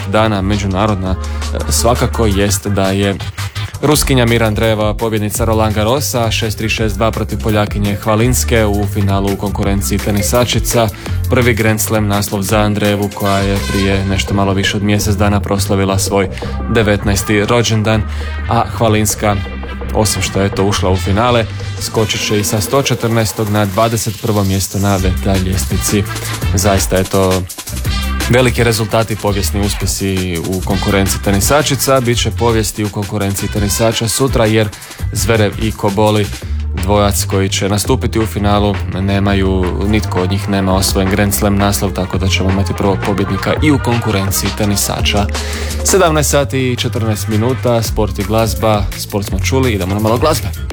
vijest dana međunarodna svakako jest da je Ruskinja Mira Andreeva pobjednica Roland Garrosa 6-3, 6-2 protiv Poljakinje Hvalinske u finalu u konkurenciji tenisačica. Prvi Grand Slam naslov za Andreevu koja je prije nešto malo više od mjesec dana proslavila svoj 19. rođendan, a Hvalinska, osim što je to ušla u finale, skočit će i sa 114. na 21. mjesto na WTA ljestvici. Zaista je to veliki rezultati, povijesni uspjesi u konkurenciji tenisačica. Biće povijesti u konkurenciji tenisača sutra, jer Zverev i Koboli, dvojac koji će nastupiti u finalu, nitko od njih nema osvojen Grand Slam naslov, tako da ćemo imati prvog pobjednika i u konkurenciji tenisača. 17 sati i 14 minuta, sport i glazba. Sport smo čuli, idemo na malo glazbe.